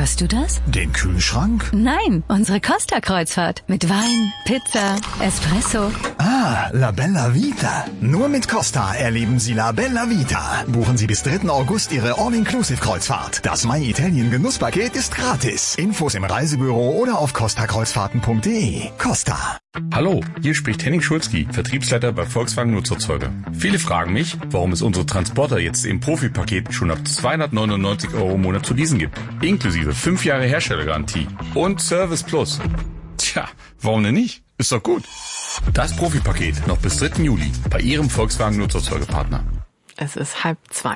Hörst du das? Den Kühlschrank? Nein, unsere Costa-Kreuzfahrt. Mit Wein, Pizza, Espresso. Ah, La Bella Vita. Nur mit Costa erleben Sie La Bella Vita. Buchen Sie bis 3. August Ihre All-Inclusive-Kreuzfahrt. Das My Italien Genusspaket ist gratis. Infos im Reisebüro oder auf costakreuzfahrten.de. Costa. Hallo, hier spricht Henning Schulzki, Vertriebsleiter bei Volkswagen Nutzerzeuger. Viele fragen mich, warum es unsere Transporter jetzt im Profi-Paket schon ab 299 € im Monat zu leasen gibt. Inklusive 5 Jahre Herstellergarantie und Service Plus. Tja, warum denn nicht? Ist doch gut. Das Profi-Paket noch bis 3. Juli bei Ihrem Volkswagen Nutzerzeugerpartner. Es ist 1:30.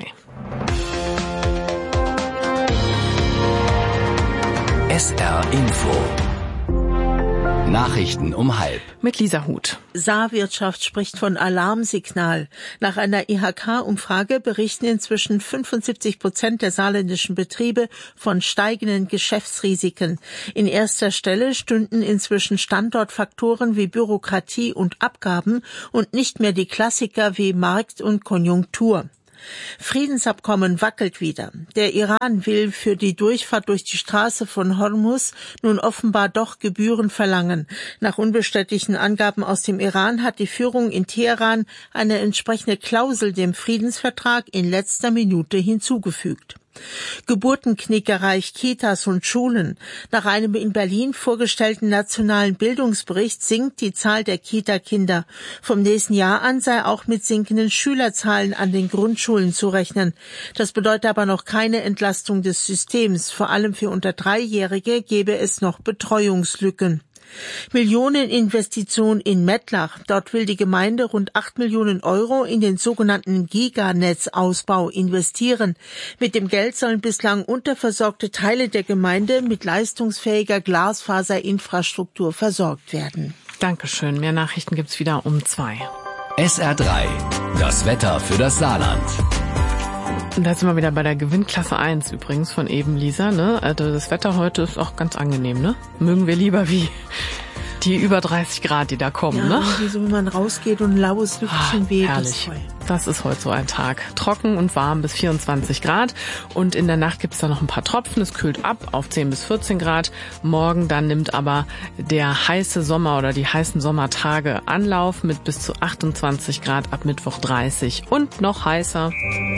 SR Info. Nachrichten um 12:30. Mit Lisa Huth. Saarwirtschaft spricht von Alarmsignal. Nach einer IHK-Umfrage berichten inzwischen 75% der saarländischen Betriebe von steigenden Geschäftsrisiken. In erster Stelle stünden inzwischen Standortfaktoren wie Bürokratie und Abgaben und nicht mehr die Klassiker wie Markt und Konjunktur. Friedensabkommen wackelt wieder. Der Iran will für die Durchfahrt durch die Straße von Hormuz nun offenbar doch Gebühren verlangen. Nach unbestätigten Angaben aus dem Iran hat die Führung in Teheran eine entsprechende Klausel dem Friedensvertrag in letzter Minute hinzugefügt. Geburtenknickerei Kitas und Schulen. Nach einem in Berlin vorgestellten nationalen Bildungsbericht sinkt die Zahl der Kita-Kinder. Vom nächsten Jahr an sei auch mit sinkenden Schülerzahlen an den Grundschulen zu rechnen. Das bedeutet aber noch keine Entlastung des Systems. Vor allem für unter 3-Jährige gäbe es noch Betreuungslücken. Millioneninvestition in Mettlach. Dort will die Gemeinde rund 8 Millionen € in den sogenannten Giganetzausbau investieren. Mit dem Geld sollen bislang unterversorgte Teile der Gemeinde mit leistungsfähiger Glasfaserinfrastruktur versorgt werden. Dankeschön. Mehr Nachrichten gibt's wieder um 2. SR3. Das Wetter für das Saarland. Und da sind wir wieder bei der Gewinnklasse 1 übrigens von eben, Lisa, ne? Also das Wetter heute ist auch ganz angenehm, ne? Mögen wir lieber wie die über 30 Grad, die da kommen, ja, ne? Wie so, wenn man rausgeht und ein laues Lüftchen weht. Herrlich. Das ist heute so ein Tag. Trocken und warm bis 24 Grad. Und in der Nacht gibt's da noch ein paar Tropfen. Es kühlt ab auf 10 bis 14 Grad. Morgen dann nimmt aber der heiße Sommer oder die heißen Sommertage Anlauf mit bis zu 28 Grad ab Mittwoch 30 und noch heißer.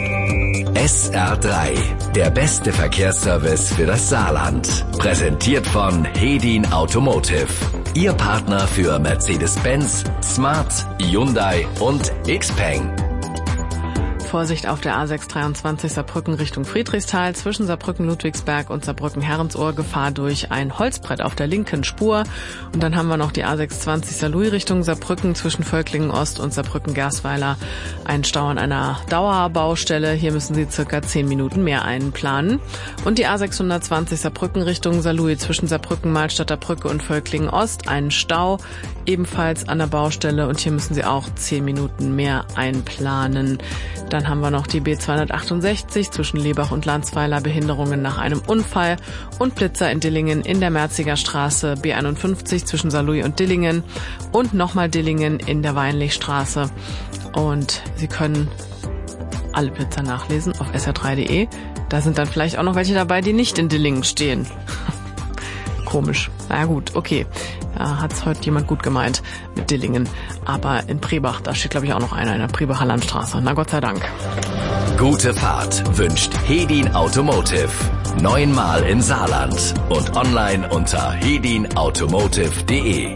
SR3, der beste Verkehrsservice für das Saarland. Präsentiert von Hedin Automotive. Ihr Partner für Mercedes-Benz, Smart, Hyundai und Xpeng. Vorsicht auf der A623 Saarbrücken Richtung Friedrichsthal, zwischen Saarbrücken-Ludwigsberg und Saarbrücken-Herrensohr Gefahr durch ein Holzbrett auf der linken Spur. Und dann haben wir noch die A620 Saarlouis Richtung Saarbrücken, zwischen Völklingen-Ost und Saarbrücken-Gersweiler ein Stau an einer Dauerbaustelle. Hier müssen Sie circa 10 Minuten mehr einplanen. Und die A620 Saarbrücken Richtung Saarlouis, zwischen Saarbrücken-Mahlstadter Brücke und Völklingen-Ost ein Stau, ebenfalls an der Baustelle. Und hier müssen Sie auch 10 Minuten mehr einplanen. Dann haben wir noch die B268 zwischen Lebach und Landsweiler, Behinderungen nach einem Unfall und Blitzer in Dillingen in der Merziger Straße, B51 zwischen Saarlouis und Dillingen und nochmal Dillingen in der Weinlichstraße. Und Sie können alle Blitzer nachlesen auf sr3.de. Da sind dann vielleicht auch noch welche dabei, die nicht in Dillingen stehen. Komisch. Na gut, okay. Da hat's heute jemand gut gemeint mit Dillingen. Aber in Brebach, da steht glaube ich auch noch einer in der Brebacher Landstraße. Na Gott sei Dank. Gute Fahrt wünscht Hedin Automotive. 9-mal in Saarland und online unter hedinautomotive.de.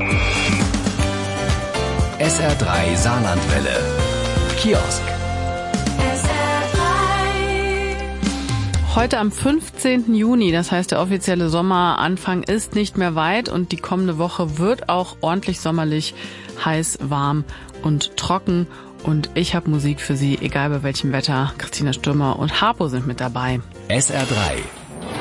SR3 Saarlandwelle. Kiosk. Heute am 15. Juni, das heißt der offizielle Sommeranfang ist nicht mehr weit und die kommende Woche wird auch ordentlich sommerlich, heiß, warm und trocken. Und ich habe Musik für Sie, egal bei welchem Wetter. Christina Stürmer und Harpo sind mit dabei. SR3